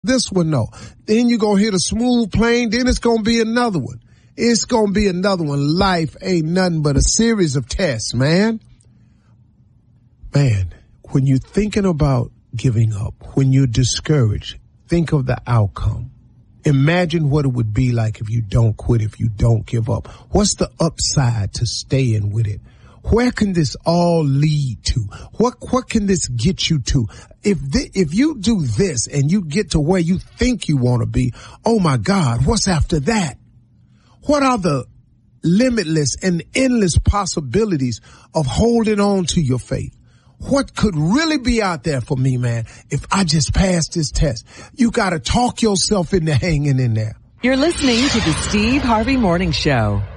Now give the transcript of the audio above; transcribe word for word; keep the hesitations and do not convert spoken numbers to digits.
this one, no. Then you're going to hit a smooth plane. Then it's going to be another one. It's going to be another one. Life ain't nothing but a series of tests, man. Man, when you're thinking about giving up, when you're discouraged, think of the outcome. Imagine what it would be like if you don't quit, if you don't give up. What's the upside to staying with it? Where can this all lead to? What what can this get you to? If th- if you do this and you get to where you think you want to be, oh my God, what's after that? What are the limitless and endless possibilities of holding on to your faith? What could really be out there for me, man, if I just pass this test? You got to talk yourself into hanging in there. You're listening to the Steve Harvey Morning Show.